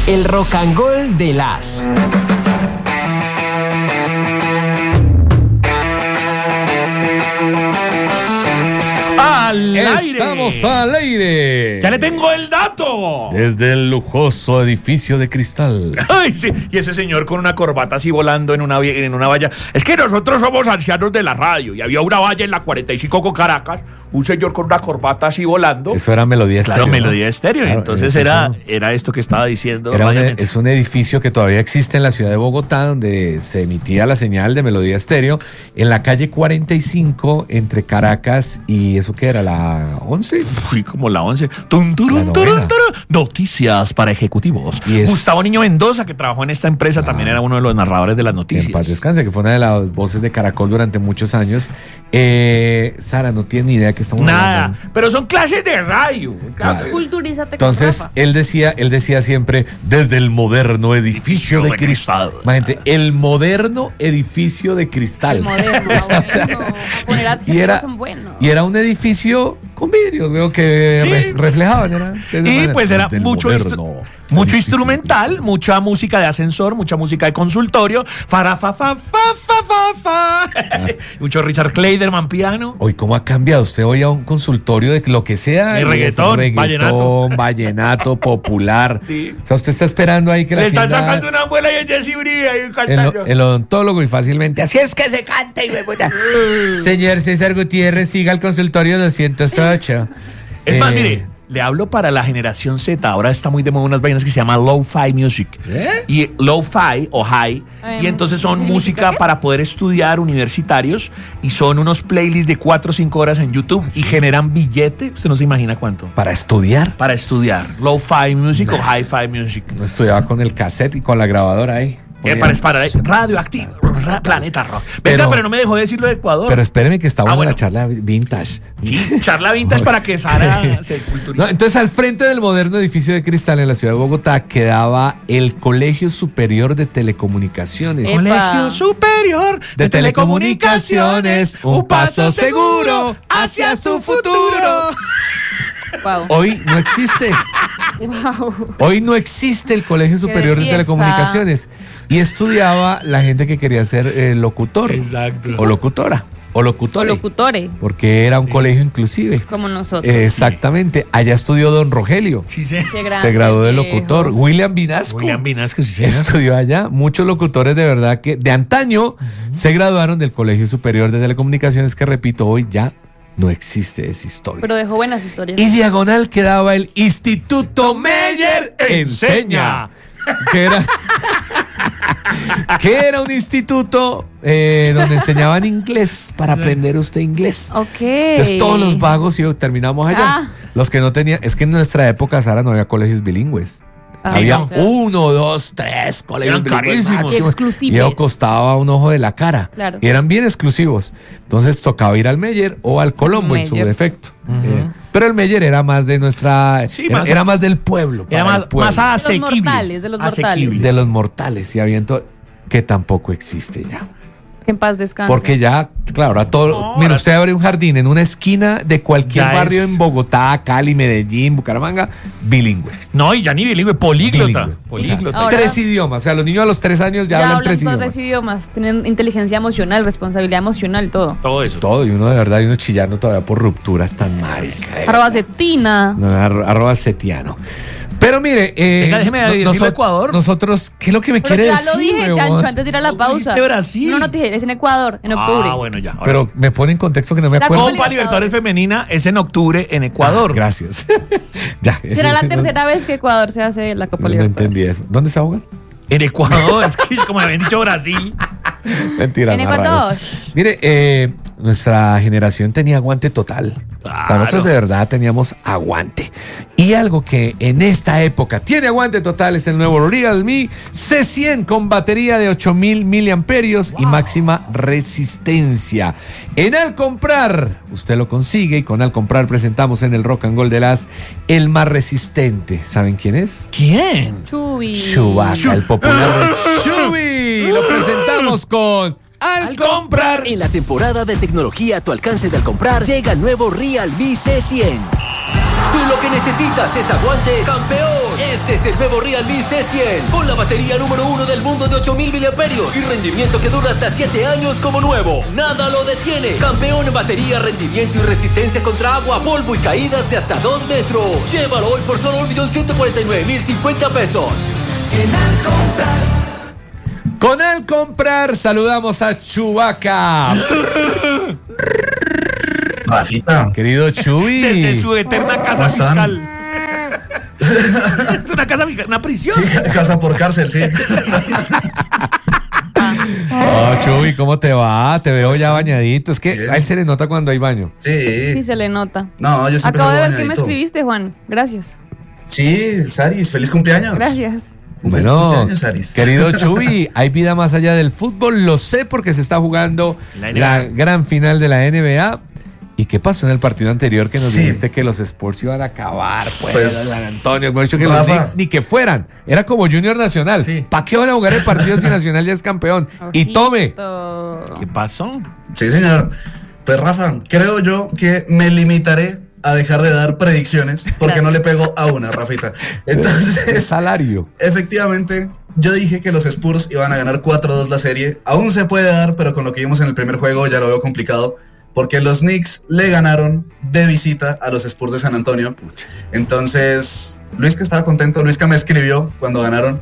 El Rock and Roll de las. ¡Al aire! ¡Estamos al aire! ¡Ya le tengo el dato! Desde el lujoso edificio de cristal. ¡Ay, sí! Y ese señor con una corbata así volando en una valla. Es que nosotros somos ancianos de la radio y había una valla en la 45 con Caracas. Un señor con una corbata así volando. Eso era Melodía Estéreo. Claro, Melodía Estéreo. Claro, entonces era esto que estaba diciendo. Es un edificio que todavía existe en la ciudad de Bogotá, donde se emitía la señal de Melodía Estéreo, en la calle 45, entre Caracas y ¿eso qué era? ¿La 11? Fui como la 11. Tum, turum, turum, turum. Noticias para ejecutivos. Gustavo Niño Mendoza, que trabajó en esta empresa, también era uno de los narradores de las noticias. En paz descanse, que fue una de las voces de Caracol durante muchos años. Sara, no tiene ni idea que estamos hablando. Pero son clases de radio. Claro. Culturízate. Entonces, él decía siempre, desde el moderno edificio de cristal. Imagínate, el moderno edificio de cristal. El moderno, bueno. Y era un edificio con vidrios, veo que reflejaban. Y pues era mucho instrumental, mucha música de ascensor, mucha música de consultorio, mucho Richard Clayderman piano. Hoy, ¿cómo ha cambiado? Usted oye a un consultorio de lo que sea. Reggaetón, vallenato popular. Sí. O sea, usted está esperando ahí que le están sacando una abuela y el Jessy Brilla y un castaño. El odontólogo y fácilmente, así es que se canta. Señor César Gutiérrez, siga al consultorio 208. Es más, mire, le hablo para la generación Z. Ahora está muy de moda unas vainas que se llama lo-fi music. Y lo-fi o high. Y entonces son música para poder estudiar, universitarios. Y son unos playlists de 4 o 5 horas en YouTube. ¿Sí? Y generan billete. Usted no se imagina cuánto. ¿Para estudiar? Para estudiar. Lo-fi music o hi-fi music. No estudiaba con el cassette y con la grabadora ahí. Para radioactivo, Planeta Rock. Venga, pero no me dejó decirlo de Ecuador. Pero espéreme que está buena la charla vintage. Sí, charla vintage para que Sara se culturice. Entonces, al frente del moderno edificio de cristal en la ciudad de Bogotá quedaba el Colegio Superior de Telecomunicaciones. Colegio Superior de Telecomunicaciones, un paso seguro hacia su futuro. Wow. Hoy no existe. Wow. Hoy no existe el Colegio Superior de Telecomunicaciones. Y estudiaba la gente que quería ser locutor. Exacto. O locutora. O locutore. Porque era un colegio inclusive. Como nosotros. Exactamente. Allá estudió don Rogelio. Sí, sí. Se graduó de locutor. William Vinasco. Sí, sí. Estudió allá. Muchos locutores de verdad que de antaño se graduaron del Colegio Superior de Telecomunicaciones, que repito, hoy ya no existe esa historia. Pero dejó buenas historias. Y diagonal quedaba el Instituto Meyer Enseña. Que era un instituto donde enseñaban inglés para aprender usted inglés. Ok. Entonces todos los vagos terminamos allá. Los que no tenían, es que en nuestra época, Sara, no había colegios bilingües. Había 1, 2, 3 colegios carísimos. Y eso costaba un ojo de la cara. Claro. Y eran bien exclusivos. Entonces tocaba ir al Meyer o al Colombo en su defecto. Pero el Meyer era más de nuestra... Sí, era más del pueblo. Era más asequible. De los mortales. De los mortales. Y aviento que tampoco existe ya. Que en paz descanse. Porque ya, claro, ahora todo... mira, usted abre un jardín en una esquina de cualquier barrio en Bogotá, Cali, Medellín, Bucaramanga, bilingüe. No, y ya ni bilingüe, políglota. Políglota. 3 idiomas. O sea, los niños a los 3 años ya hablan 3 idiomas. 3 idiomas. Tienen inteligencia emocional, responsabilidad emocional, todo. Todo eso. Todo. Y uno de verdad, y uno chillando todavía por rupturas tan maricas. @cetina. No, @setiano. Pero mire, venga, déjeme decirlo Ecuador. Nosotros, ¿qué es lo que me quiere decir? Ya lo dije, Chancho, antes de ir a la pausa. Brasil? No, te dije, es en Ecuador, en octubre. Ah, bueno, ya. Pero sí. Me pone en contexto que no me acuerdo. La Copa Libertadores Femenina es en octubre en Ecuador. Gracias. Ya. Será la tercera vez que Ecuador se hace la Copa Libertadores. No entendí eso. ¿Dónde se ahogan? En Ecuador, es que como me habían dicho Brasil. Mentira. En Ecuador. Mire, nuestra generación tenía aguante total. Claro. O sea, nosotros de verdad teníamos aguante. Y algo que en esta época tiene aguante total es el nuevo Realme C100 con batería de 8000 miliamperios y máxima resistencia. En Al Comprar, usted lo consigue y con Al Comprar presentamos en el Rock and Roll de las el más resistente. ¿Saben quién es? ¿Quién? Chewbacca, el popular Chewy. Lo presentamos con Al Comprar. En la temporada de tecnología a tu alcance de Al Comprar, llega el nuevo Realme C100. Si lo que necesitas es aguante, campeón, Este es el nuevo Realme C100, con la batería número 1 del mundo de 8000 miliamperios y rendimiento que dura hasta 7 años como nuevo. Nada lo detiene. Campeón en batería, rendimiento y resistencia contra agua, polvo y caídas de hasta 2 metros. Llévalo hoy por solo 1.149.050 pesos. Con Al Comprar saludamos a Chewbacca. Rafita. Querido Chuy. Desde su eterna casa fiscal. Es una casa, una prisión. Sí, casa por cárcel, sí. Oh, Chuy, ¿cómo te va? Te veo ya bañadito. Es que Bien. a él se le nota cuando hay baño. Sí. Sí, se le nota. No, yo siempre Acabo de salgo ver que me bañadito. escribiste, Juan. Gracias. Sí, Saris, feliz cumpleaños. Gracias. Feliz Bueno, cumpleaños, Saris. querido Chuy, hay vida más allá del fútbol. Lo sé porque se está jugando La NBA. la gran final de la NBA. ¿Y qué pasó en el partido anterior que nos Sí. dijiste que los Sports iban a acabar? Pues, San Antonio, hemos dicho que los Rafa. Knicks ni que fueran. Era como Junior Nacional. Sí. ¿Para qué van a jugar el partido si Nacional ya es campeón? Y tome. Ojito. ¿Qué pasó? Sí, señor. Pues, Rafa, creo yo que me limitaré a dejar de dar predicciones porque no le pego a una, Rafita. El Entonces, salario. efectivamente, yo dije que los Spurs iban a ganar 4-2 la serie. Aún se puede dar, pero con lo que vimos en el primer juego ya lo veo complicado. Porque los Knicks le ganaron de visita a los Spurs de San Antonio. Entonces, Luis que estaba contento, Luis que me escribió cuando ganaron.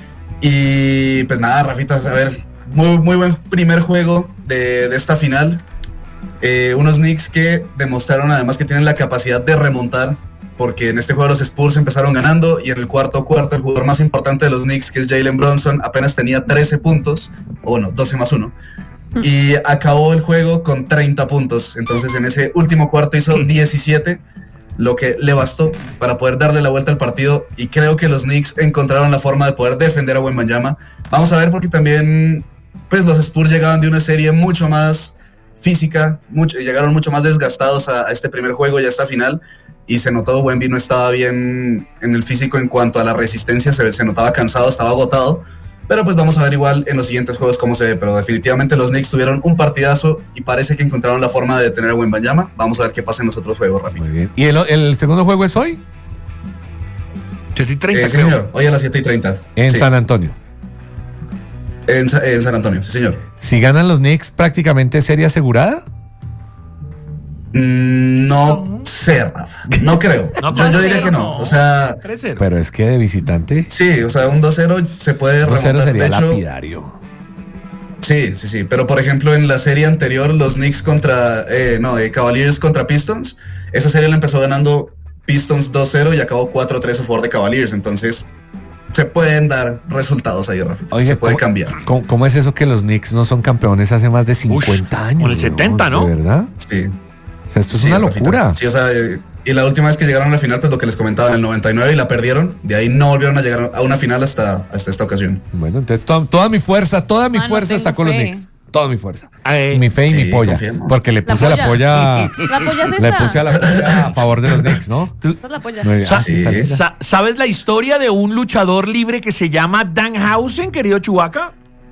Y pues nada, Rafita, a ver, muy buen primer juego de esta final. Unos Knicks que demostraron además que tienen la capacidad de remontar. Porque en este juego los Spurs empezaron ganando y en el cuarto el jugador más importante de los Knicks, que es Jalen Brunson, apenas tenía 13 puntos, o bueno, 12 más 1. Y acabó el juego con 30 puntos. Entonces en ese último cuarto hizo 17, lo que le bastó para poder darle la vuelta al partido. Y creo que los Knicks encontraron la forma de poder defender a Wembanyama. Vamos a ver porque también pues los Spurs llegaban de una serie mucho más física, llegaron mucho más desgastados a este primer juego y a esta final. Y se notó, Wemby no estaba bien en el físico en cuanto a la resistencia, se notaba cansado, estaba agotado. Pero pues vamos a ver igual en los siguientes juegos cómo se ve. Pero definitivamente los Knicks tuvieron un partidazo y parece que encontraron la forma de detener a Wembanyama. Vamos a ver qué pasa en los otros juegos, Rafita. Muy bien. ¿Y el segundo juego es hoy? 7:30, Sí, creo. señor, hoy a las 7:30. En Sí, San Antonio. en San Antonio, sí, señor. Si ganan los Knicks, prácticamente serie asegurada. No sé, Rafa. No creo. No, yo diría 4-0 que no. O sea, 3-0. Pero es que de visitante, sí, o sea, un 2-0 se puede 2-0 remontar. sería De hecho, lapidario. sí. Pero por ejemplo, en la serie anterior, los Knicks contra. Cavaliers contra Pistons. Esa serie la empezó ganando Pistons 2-0 y acabó 4-3 a favor de Cavaliers. Entonces, se pueden dar resultados ahí, Rafa. Oye, se puede cambiar. ¿Cómo es eso que los Knicks no son campeones hace más de 50 años? con el 70, ¿no? ¿De verdad? Sí. O sea, esto es Sí, una Rafita. locura. Sí, o sea, y la última vez que llegaron a la final, pues lo que les comentaba, en el 99 y la perdieron. De ahí no volvieron a llegar a una final hasta esta ocasión. Bueno, entonces toda mi fuerza no está tengo con los fe. Knicks. Toda mi fuerza. Ay, Mi fe y mi sí, polla. confiemos. Porque le puse la polla. La polla es Le esa. puse a la polla a favor de los Knicks, ¿no? Esa es la polla. Muy bien. Sa- Sí, está sí. linda. ¿Sabes la historia de un luchador libre que se llama Danhausen, querido Chewbacca?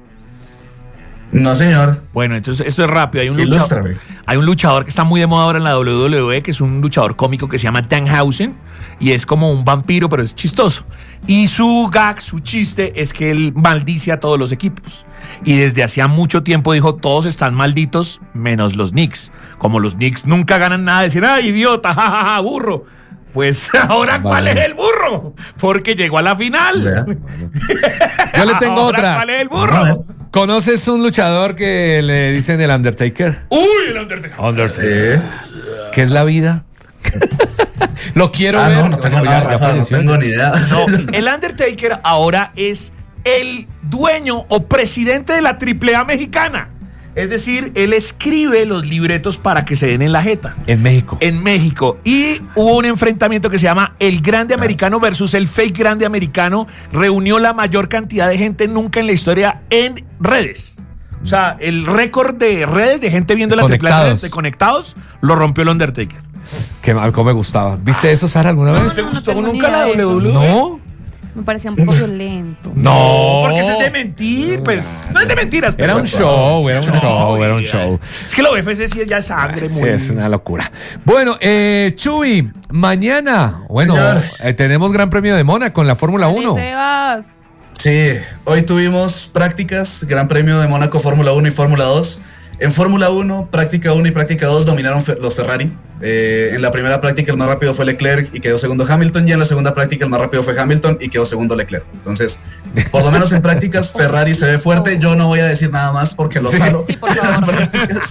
No, señor. Bueno, entonces esto es rápido. Ilústrame. Hay un luchador que está muy de moda ahora en la WWE, que es un luchador cómico que se llama Danhausen, y es como un vampiro, pero es chistoso. Y su gag, su chiste, es que él maldice a todos los equipos. Y desde hacía mucho tiempo dijo, todos están malditos, menos los Knicks. Como los Knicks nunca ganan nada, decir, ¡ay, idiota, jajaja, burro! Pues ahora, ¿cuál Vale. es el burro? Porque llegó a la final. Vea. Yo le tengo Ahora, otra. ¿cuál es el A ver. burro? ¿Conoces un luchador que le dicen el Undertaker? ¡Uy, el Undertaker! ¿Qué es la vida? Lo quiero Ah, ver. no tengo Bueno, nada, ya Rafa, no falleció. tengo ni idea. No, el Undertaker ahora es el dueño o presidente de la AAA mexicana. Es decir, él escribe los libretos para que se den en la jeta. En México. En México. Y hubo un enfrentamiento que se llama el Grande Americano versus el Fake Grande Americano. Reunió la mayor cantidad de gente nunca en la historia en redes. O sea, el récord de redes de gente viendo la Conectados. AAA de conectados lo rompió el Undertaker. Que cómo me gustaba. ¿Viste eso, Sara, alguna vez? ¿Te no gustó tengo ni nunca la idea de eso. WWE? No. Me parecía un poco violento. No, Porque eso es de mentir, pues. No es de mentiras. Era un show, era un show. Es que la UFC sí es ya sangre, Sí, muy. es una locura. Bueno, Chuy, mañana, bueno, Señor. tenemos Gran Premio de Mónaco en la Fórmula 1. Sebas. Sí, hoy tuvimos prácticas, Gran Premio de Mónaco, Fórmula 1 y Fórmula 2. En Fórmula 1, práctica 1 y práctica 2 dominaron los Ferrari. En la primera práctica el más rápido fue Leclerc y quedó segundo Hamilton, y en la segunda práctica el más rápido fue Hamilton y quedó segundo Leclerc. Entonces, por lo menos en prácticas Ferrari se ve fuerte. Yo no voy a decir nada más porque lo falo. Sí, por favor.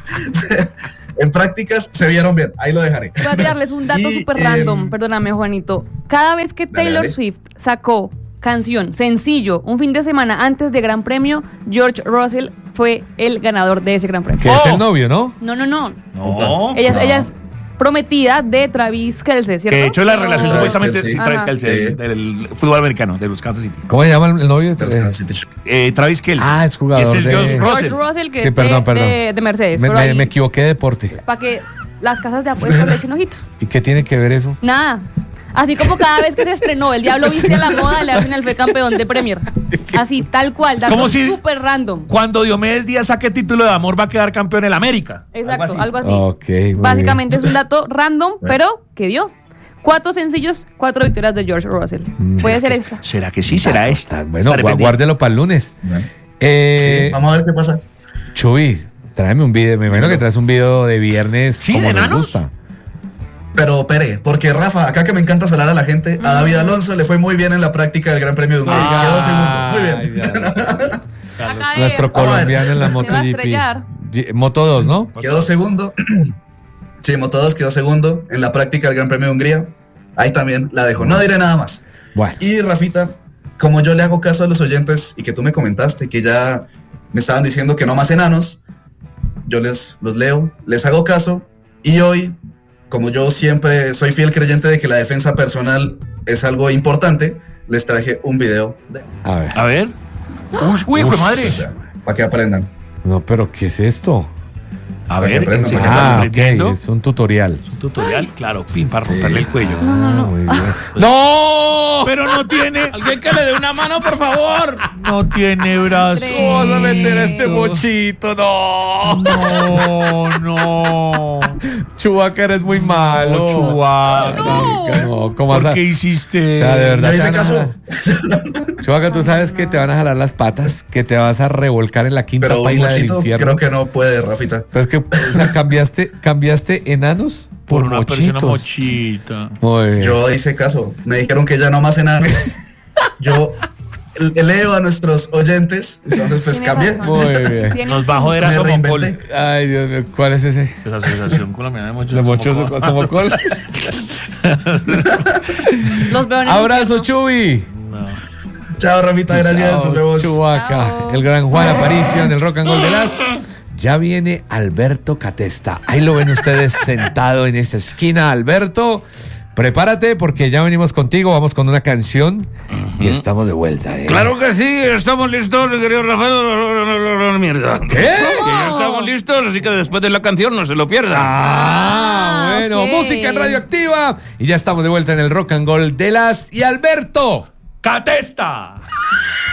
En prácticas se vieron bien, ahí lo dejaré. Voy a tirarles un dato Y, súper random, perdóname, Juanito. Cada vez que Dale, Taylor dale. Swift sacó canción, sencillo, un fin de semana antes de Gran Premio, George Russell fue el ganador de ese Gran Premio. Que es el novio, ¿no? No, no, no. No. Ella es prometida de Travis Kelce, ¿cierto? Que de hecho la relación Travis supuestamente Kelce. es Travis Ajá. Kelce, Sí. del fútbol americano, de los Kansas City. ¿Cómo se llama el novio? Travis Kelce. Ah, es jugador Y este es de- George George Russell. Russell, que Sí, es perdón. de Mercedes. Me equivoqué de deporte. Para que las casas de apuestas le echen ojito. ¿Y qué tiene que ver eso? Nada. Así como cada vez que se estrenó El Diablo Viste a la Moda, el Arsenal fue campeón de Premier. Así, tal cual. Es como Dato si- súper random. Cuando Diomedes Díaz saque título de amor va a quedar campeón en América. Exacto, algo así. Ok, muy Básicamente es un dato random, pero que dio. 4 sencillos, 4 victorias de George Russell. Puede ser esta. ¿Será que sí? ¿Será esta? Bueno, Estaré pendiente. guárdelo para el lunes. Sí, vamos a ver qué pasa. Chuy, tráeme un video. Me imagino que traes un video de viernes. Sí, como de nos enanos. gusta. Pero Pere, porque Rafa, acá que me encanta salar a la gente, a David Alonso le fue muy bien en la práctica del Gran Premio de Hungría. Quedó segundo. Muy bien. Acá Nuestro Vamos a ver. colombiano en la Se va a MotoGP. estrellar. Moto 2, ¿no? Quedó segundo. Sí, Moto 2 quedó segundo en la práctica del Gran Premio de Hungría. Ahí también la dejo. No diré nada más. Bueno. Y Rafita, como yo le hago caso a los oyentes y que tú me comentaste que ya me estaban diciendo que no más enanos, yo los leo, les hago caso, y hoy, como yo siempre soy fiel creyente de que la defensa personal es algo importante, les traje un video A ver. A ver. Uy, hijo de madre. para que aprendan. No, pero ¿qué es esto? A Para que ver, aprendan, enseña, para que Ah, aprendiendo. ok, es un tutorial. Un tutorial, claro, pin, para romperle el cuello. Muy bien. ¡No! Pero no tiene. Alguien que le dé una mano, por favor. No tiene brazos. ¿Cómo vas a meter a este mochito? ¡No! No. Chubaca, eres muy malo. Chubaca. No, ¿cómo vas a...? ¿Por qué hiciste? O sea, de verdad. ¿No te hice van a caso? jalar. Chubaca, tú sabes que te van a jalar las patas, que te vas a revolcar en la quinta Pero un paila del mochito infierno. creo que no puede, Rafita. Pero es que, o sea, cambiaste enanos Por una persona mochitos. mochita. Muy bien. Yo hice caso. Me dijeron que ya no más enanos. Yo leo a nuestros oyentes, entonces pues Tiene cambié. razón. Muy bien. Tiene- Nos va a joder a Me Somocol. reinventé. Ay, Dios mío, ¿cuál es ese? La Asociación Colombiana de Mochos. ¿De mochos Somocol? Los veo en el Abrazo, infierno. Chuy. Chao, Rafita, gracias. Nos vemos. Chubaca, Chao. el gran Juan Aparicio en el Rock and Roll de las. Ya viene Alberto Catesta. Ahí lo ven ustedes sentado en esa esquina, Alberto. Prepárate porque ya venimos contigo, vamos con una canción y estamos de vuelta. Claro que sí, estamos listos, mi querido Rafael. Mierda. ¿Qué? Que ya estamos listos, así que después de la canción no se lo pierda. Ah, bueno, ok. música en Radioactiva y ya estamos de vuelta en el Rock and Roll de las y Alberto. ¡Catesta!